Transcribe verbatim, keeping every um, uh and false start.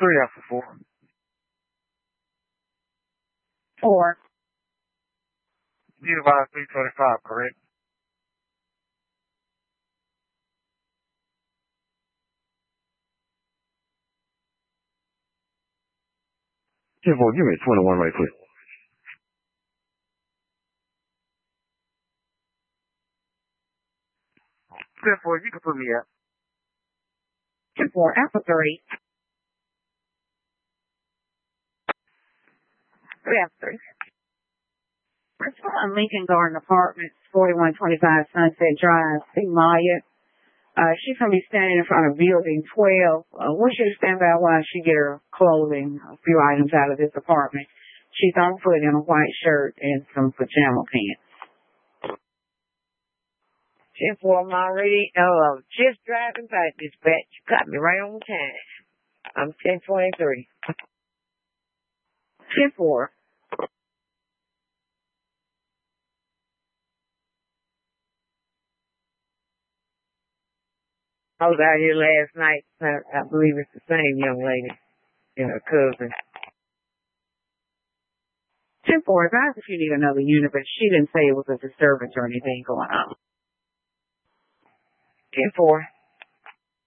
three after four. Four. You advised three twenty-five, correct? ten four, give me a twenty-one right quick. ten four, you can put me up. ten four, Alpha three. three Alpha three. Principal on Lincoln Garden Apartments, forty-one twenty-five Sunset Drive, see Maya. Uh, she's going to be standing in front of building twelve. Uh, we should stand by while she get her clothing, a few items out of this apartment. She's on foot in a white shirt and some pajama pants. ten four, I'm already, uh, just driving by dispatch. You got me right on time. I'm ten twenty-three. ten four. I was out here last night. I, I believe it's the same young lady and her cousin. ten four, advise if you need another unit, but she didn't say it was a disturbance or anything going on. ten four.